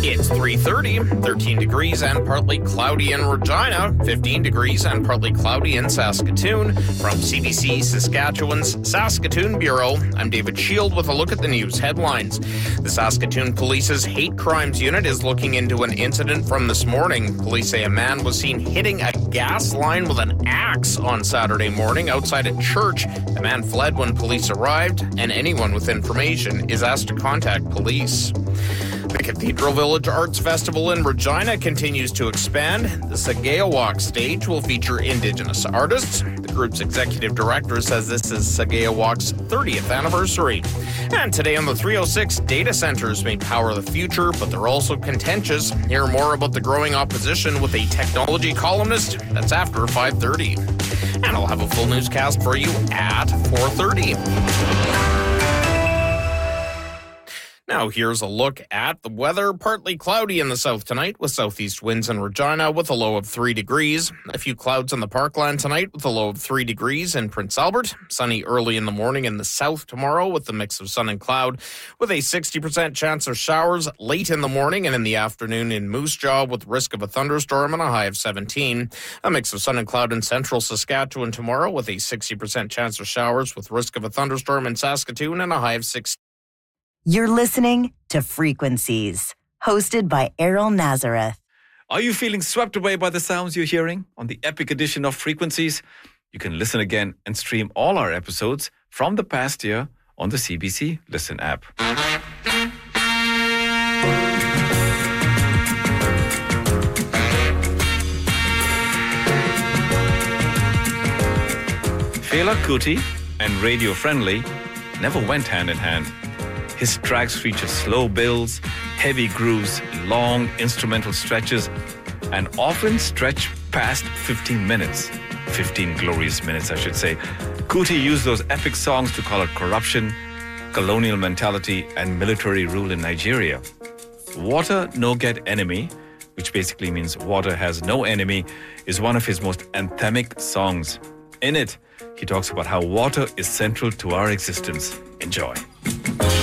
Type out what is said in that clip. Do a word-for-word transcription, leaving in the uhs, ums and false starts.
It's three thirty, thirteen degrees and partly cloudy in Regina, fifteen degrees and partly cloudy in Saskatoon. From C B C Saskatchewan's Saskatoon Bureau, I'm David Shield with a look at the news headlines. The Saskatoon Police's Hate Crimes Unit is looking into an incident from this morning. Police say a man was seen hitting a gas line with an axe on Saturday morning outside a church. The man fled when police arrived, and anyone with information is asked to contact police. The Cathedral Village Arts Festival in Regina continues to expand. The Sagayawak stage will feature Indigenous artists. The group's executive director says this is Sagayawak's thirtieth anniversary. And today on the three oh six, data centers may power the future, but they're also contentious. Hear more about the growing opposition with a technology columnist. That's after five thirty. And I'll have a full newscast for you at four thirty. Now here's a look at the weather. Partly cloudy in the south tonight with southeast winds in Regina with a low of three degrees. A few clouds in the Parkland tonight with a low of three degrees in Prince Albert. Sunny early in the morning in the south tomorrow with a mix of sun and cloud with a sixty percent chance of showers late in the morning and in the afternoon in Moose Jaw with risk of a thunderstorm and a high of seventeen. A mix of sun and cloud in central Saskatchewan tomorrow with a sixty percent chance of showers with risk of a thunderstorm in Saskatoon and a high of sixteen. You're listening to Frequencies, hosted by Errol Nazareth. Are you feeling swept away by the sounds you're hearing on the epic edition of Frequencies? You can listen again and stream all our episodes from the past year on the C B C Listen app. Fela Kuti and Radio Friendly never went hand in hand. His tracks feature slow builds, heavy grooves, long instrumental stretches, and often stretch past fifteen minutes. fifteen glorious minutes, I should say. Kuti used those epic songs to call out corruption, colonial mentality, and military rule in Nigeria. Water No Get Enemy, which basically means water has no enemy, is one of his most anthemic songs. In it, he talks about how water is central to our existence. Enjoy.